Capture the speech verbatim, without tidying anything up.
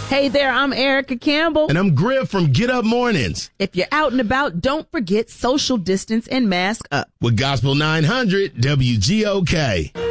Hey there, I'm Erica Campbell. And I'm Griff from Get Up Mornings. If you're out and about, don't forget social distance and mask up. With Gospel nine hundred W G O K.